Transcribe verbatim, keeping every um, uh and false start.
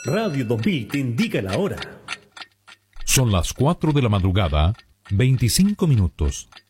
Radio dos mil te indica la hora. Son las cuatro de la madrugada, veinticinco minutos.